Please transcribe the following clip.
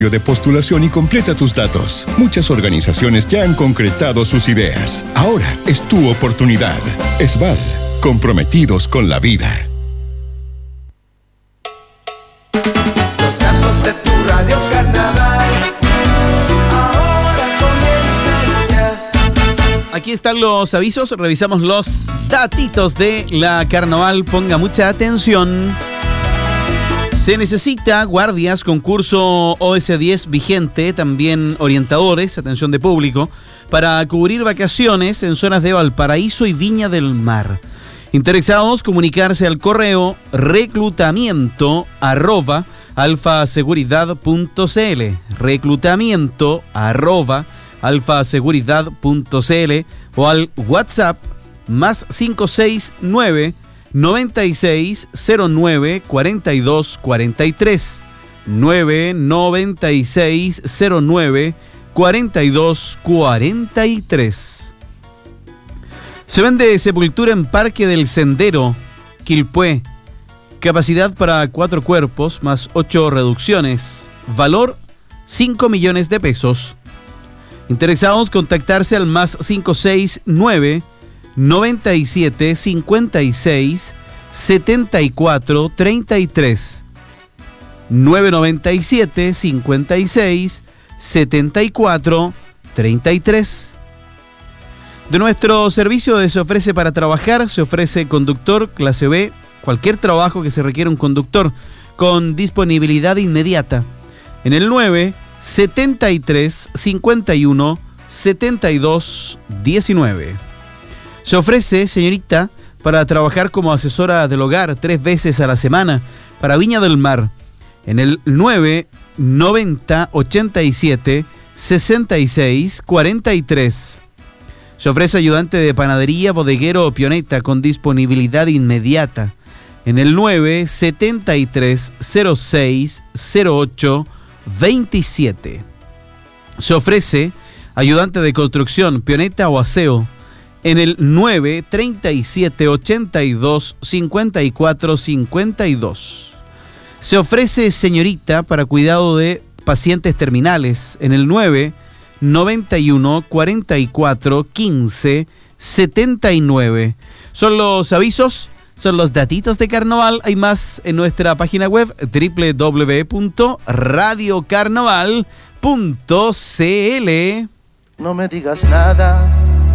de postulación y completa tus datos. Muchas organizaciones ya han concretado sus ideas. Ahora es tu oportunidad. Esval, comprometidos con la vida. Los datos de tu Radio Carnaval ahora comienzan ya. Aquí están los avisos, revisamos los datitos de la Carnaval. Ponga mucha atención. Se necesita guardias, concurso OS10 vigente, también orientadores, atención de público, para cubrir vacaciones en zonas de Valparaíso y Viña del Mar. Interesados, comunicarse al correo reclutamiento@alfaseguridad.cl, reclutamiento@alfaseguridad.cl o al WhatsApp más 569 9609 4243 99609 4243. Se vende sepultura en Parque del Sendero, Quilpué. Capacidad para 4 cuerpos más 8 reducciones. Valor 5 millones de pesos. Interesados, contactarse al más 569 97 56 74 33 997 56 74 33. De nuestro servicio de Se Ofrece para Trabajar, se ofrece conductor clase B, cualquier trabajo que se requiera un conductor con disponibilidad inmediata. En el 9 73 51 72 19. Se ofrece, señorita, para trabajar como asesora del hogar 3 veces a la semana para Viña del Mar. En el 9 90 87 66 43. Se ofrece ayudante de panadería, bodeguero o pioneta con disponibilidad inmediata. En el 9 73 06 08 27. Se ofrece ayudante de construcción, pioneta o aseo. En el 9 37 82 54 52. Se ofrece señorita para cuidado de pacientes terminales. En el 9 91 44 15 79. Son los avisos, son los datitos de Carnaval. Hay más en nuestra página web www.radiocarnaval.cl. No me digas nada,